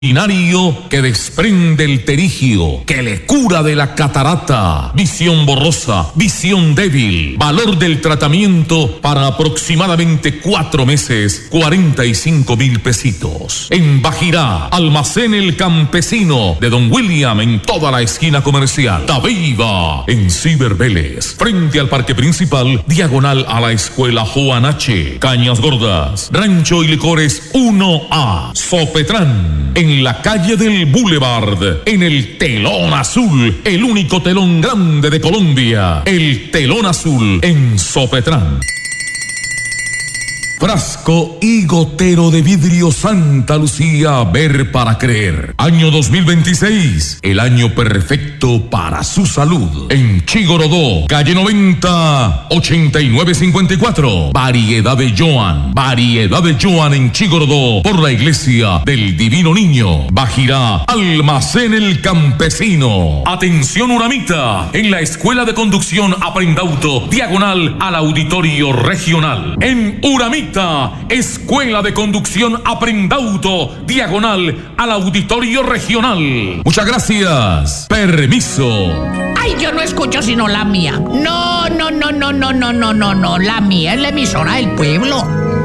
Urinario que desprende el terigio, que le cura de la catarata, visión borrosa, visión débil, valor del tratamiento para aproximadamente 4 meses, 45,000 pesitos. En Bajirá, Almacén El Campesino de Don William en toda la esquina comercial. Tabeiba, en Ciber Vélez, frente al parque principal, diagonal a la escuela Juan H. Cañas Gordas, Rancho y Licores 1A, Sopetrán, en la calle del Boulevard, en el Telón Azul, el único telón grande de Colombia, el Telón Azul en Sopetrán. Frasco y gotero de vidrio Santa Lucía, ver para creer. Año 2026, el año perfecto para su salud. En Chigorodó, calle 90, 8954. Variedad de Joan en Chigorodó, por la iglesia del Divino Niño. Bajirá, Almacén El Campesino. Atención Uramita, en la Escuela de Conducción Aprendauto, diagonal al Auditorio Regional. En Uramita, Escuela de Conducción Aprendauto, diagonal al Auditorio Regional. Muchas gracias. Permiso. Ay, yo no escucho sino la mía. No, la mía es la emisora del pueblo.